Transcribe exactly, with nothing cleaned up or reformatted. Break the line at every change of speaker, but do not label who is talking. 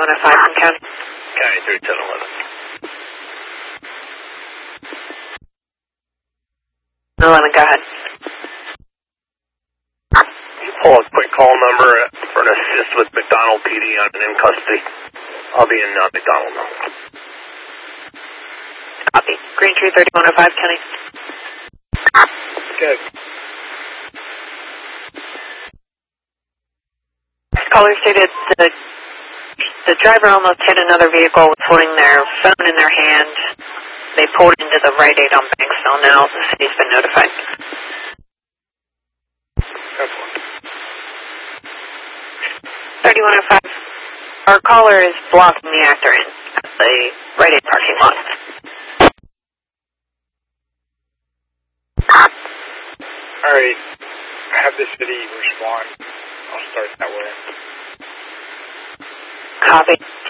thirty-one oh five from County.
County three ten eleven.
eleven, go ahead.
You pull a quick call number for an assist with McDonald P D on an in custody. I'll be in uh, McDonald now.
Copy. Green Tree thirty-one oh five, County.
Good.
Caller stated the, the driver almost hit another vehicle with holding their phone in their hand. They pulled into the Rite Aid on Banksville now. The city's been notified. thirty-one oh five. Our caller is blocking the actor in at the Rite Aid parking lot.
Alright, have the city respond. I'll start that way.
Copy.